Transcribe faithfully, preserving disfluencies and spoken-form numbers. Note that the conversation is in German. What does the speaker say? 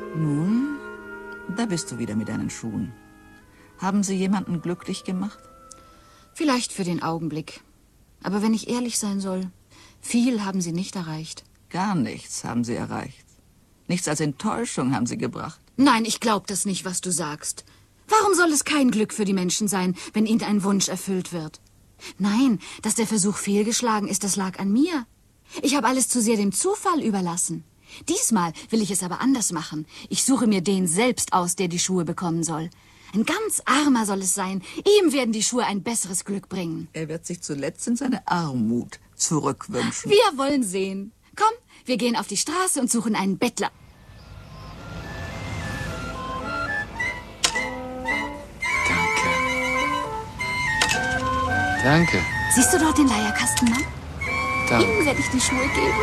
Nun, da bist du wieder mit deinen Schuhen. Haben sie jemanden glücklich gemacht? Vielleicht für den Augenblick. Aber wenn ich ehrlich sein soll, viel haben sie nicht erreicht. Gar nichts haben sie erreicht. Nichts als Enttäuschung haben sie gebracht. Nein, ich glaube das nicht, was du sagst. Warum soll es kein Glück für die Menschen sein, wenn ihnen ein Wunsch erfüllt wird? Nein, dass der Versuch fehlgeschlagen ist, das lag an mir. Ich habe alles zu sehr dem Zufall überlassen. Diesmal will ich es aber anders machen. Ich suche mir den selbst aus, der die Schuhe bekommen soll. Ein ganz Armer soll es sein. Ihm werden die Schuhe ein besseres Glück bringen. Er wird sich zuletzt in seine Armut zurückwünschen. Wir wollen sehen. Komm, wir gehen auf die Straße und suchen einen Bettler. Danke. Siehst du dort den Leierkastenmann? Danke. Ihm werde ich die Schuhe geben.